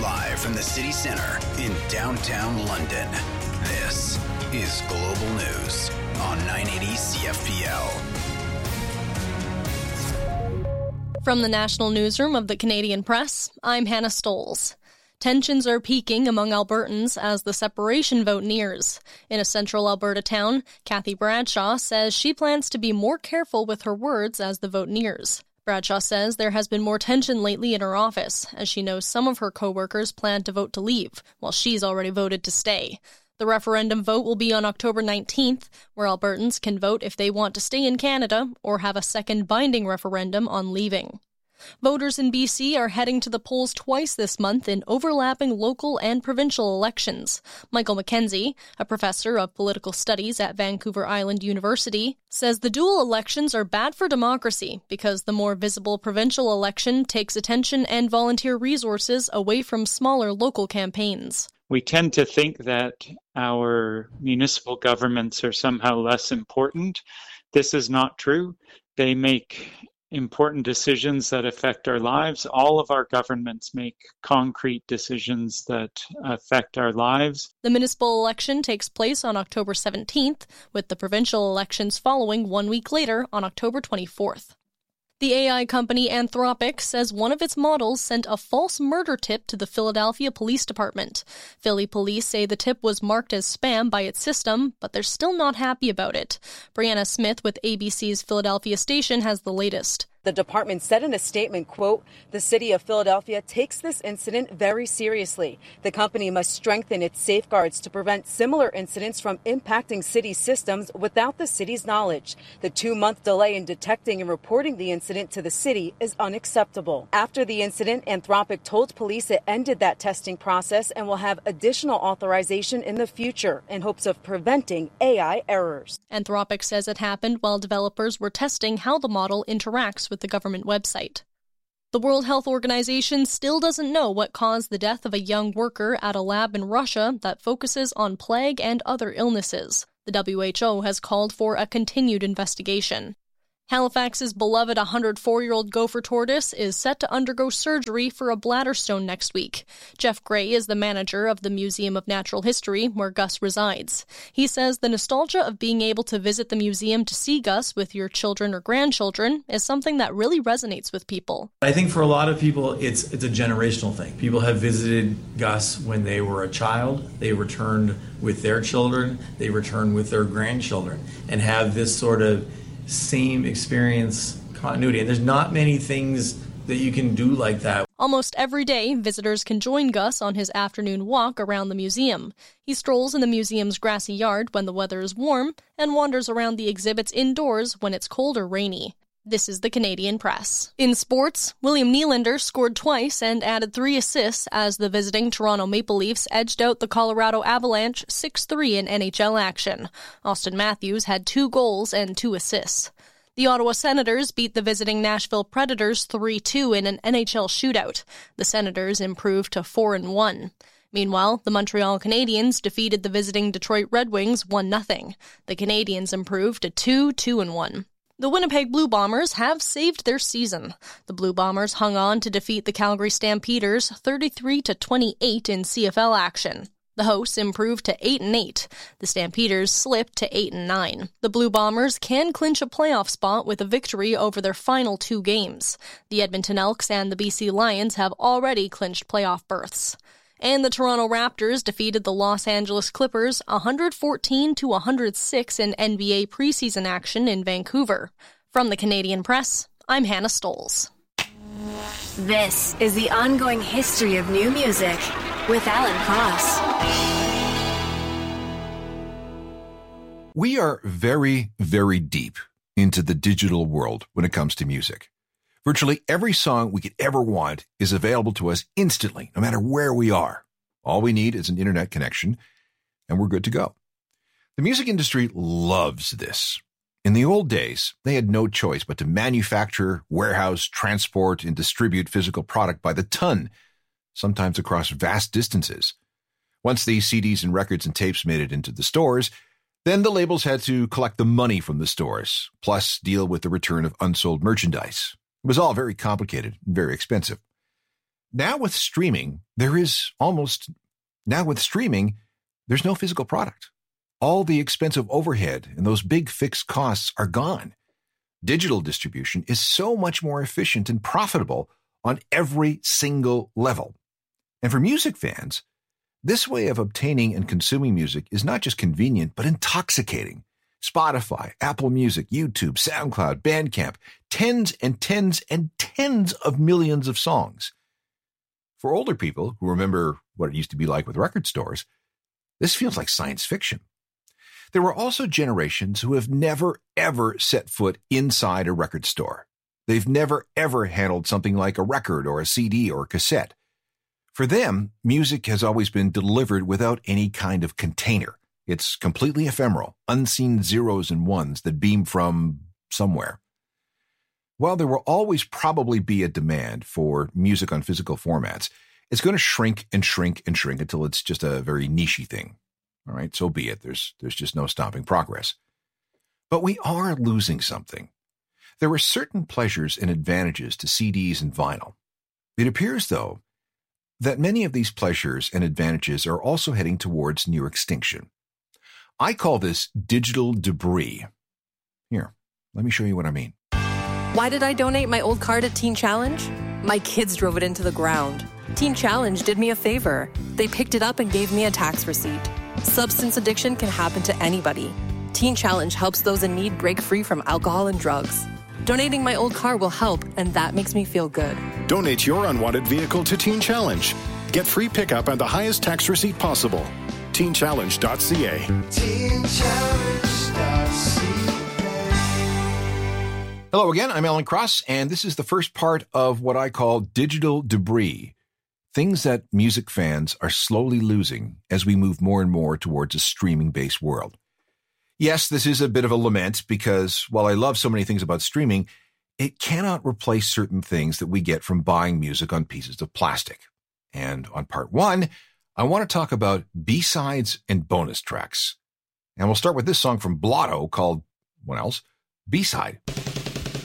Live from the city centre in downtown London, this is Global News on 980 CFPL. From the national newsroom of the Canadian Press, I'm Hannah Stoles. Tensions are peaking among Albertans as the separation vote nears. In a central Alberta town, Kathy Bradshaw says she plans to be more careful with her words as the vote nears. Bradshaw says there has been more tension lately in her office, as she knows some of her co-workers plan to vote to leave, while she's already voted to stay. The referendum vote will be on October 19th, where Albertans can vote if they want to stay in Canada or have a second binding referendum on leaving. Voters in BC are heading to the polls twice this month in overlapping local and provincial elections. Michael McKenzie, a professor of political studies at Vancouver Island University, says the dual elections are bad for democracy because the more visible provincial election takes attention and volunteer resources away from smaller local campaigns. We tend to think that our municipal governments are somehow less important. This is not true. They make important decisions that affect our lives. All of our governments make concrete decisions that affect our lives. The municipal election takes place on October 17th, with the provincial elections following 1 week later on October 24th. The AI company Anthropic says one of its models sent a false murder tip to the Philadelphia Police Department. Philly police say the tip was marked as spam by its system, but they're still not happy about it. Brianna Smith with ABC's Philadelphia station has the latest. The department said in a statement, quote, "The city of Philadelphia takes this incident very seriously. The company must strengthen its safeguards to prevent similar incidents from impacting city systems without the city's knowledge. The 2-month delay in detecting and reporting the incident to the city is unacceptable." After the incident, Anthropic told police it ended that testing process and will have additional authorization in the future in hopes of preventing AI errors. Anthropic says it happened while developers were testing how the model interacts with the government website. The World Health Organization still doesn't know what caused the death of a young worker at a lab in Russia that focuses on plague and other illnesses. The WHO has called for a continued investigation. Halifax's beloved 104-year-old gopher tortoise is set to undergo surgery for a bladder stone next week. Jeff Gray is the manager of the Museum of Natural History, where Gus resides. He says the nostalgia of being able to visit the museum to see Gus with your children or grandchildren is something that really resonates with people. I think for a lot of people, it's a generational thing. People have visited Gus when they were a child. They returned with their children. They return with their grandchildren and have this sort of same experience continuity. And there's not many things that you can do like that. Almost every day, visitors can join Gus on his afternoon walk around the museum. He strolls in the museum's grassy yard when the weather is warm and wanders around the exhibits indoors when it's cold or rainy. This is the Canadian Press. In sports, William Nylander scored twice and added 3 assists as the visiting Toronto Maple Leafs edged out the Colorado Avalanche 6-3 in NHL action. Auston Matthews had 2 goals and 2 assists. The Ottawa Senators beat the visiting Nashville Predators 3-2 in an NHL shootout. The Senators improved to 4-1. Meanwhile, the Montreal Canadiens defeated the visiting Detroit Red Wings 1-0. The Canadiens improved to 2-1. The Winnipeg Blue Bombers have saved their season. The Blue Bombers hung on to defeat the Calgary Stampeders 33-28 in CFL action. The hosts improved to 8-8. The Stampeders slipped to 8-9. The Blue Bombers can clinch a playoff spot with a victory over their final 2 games. The Edmonton Elks and the BC Lions have already clinched playoff berths. And the Toronto Raptors defeated the Los Angeles Clippers 114-106 in NBA preseason action in Vancouver. From the Canadian Press, I'm Hannah Stoles. This is the ongoing history of new music with Alan Cross. We are very, very deep into the digital world when it comes to music. Virtually every song we could ever want is available to us instantly, no matter where we are. All we need is an internet connection, and we're good to go. The music industry loves this. In the old days, they had no choice but to manufacture, warehouse, transport, and distribute physical product by the ton, sometimes across vast distances. Once these CDs and records and tapes made it into the stores, then the labels had to collect the money from the stores, plus deal with the return of unsold merchandise. It was all very complicated and very expensive. Now with streaming, there's no physical product. All the expensive overhead and those big fixed costs are gone. Digital distribution is so much more efficient and profitable on every single level. And for music fans, this way of obtaining and consuming music is not just convenient, but intoxicating. Spotify, Apple Music, YouTube, SoundCloud, Bandcamp, tens and tens and tens of millions of songs. For older people who remember what it used to be like with record stores, this feels like science fiction. There were also generations who have never, ever set foot inside a record store. They've never, ever handled something like a record or a CD or a cassette. For them, music has always been delivered without any kind of container. It's completely ephemeral, unseen zeros and ones that beam from somewhere. While there will always probably be a demand for music on physical formats, it's going to shrink and shrink and shrink until it's just a very niche-y thing. All right, so be it. There's just no stopping progress. But we are losing something. There are certain pleasures and advantages to CDs and vinyl. It appears, though, that many of these pleasures and advantages are also heading towards near extinction. I call this digital debris. Here, let me show you what I mean. Why did I donate my old car to Teen Challenge? My kids drove it into the ground. Teen Challenge did me a favor. They picked it up and gave me a tax receipt. Substance addiction can happen to anybody. Teen Challenge helps those in need break free from alcohol and drugs. Donating my old car will help, and that makes me feel good. Donate your unwanted vehicle to Teen Challenge. Get free pickup and the highest tax receipt possible. TeenChallenge.ca. Hello again, I'm Alan Cross, and this is the first part of what I call digital debris, things that music fans are slowly losing as we move more and more towards a streaming-based world. Yes, this is a bit of a lament because while I love so many things about streaming, it cannot replace certain things that we get from buying music on pieces of plastic. And on part one, I want to talk about B-sides and bonus tracks. And we'll start with this song from Blotto called, what else? B-side.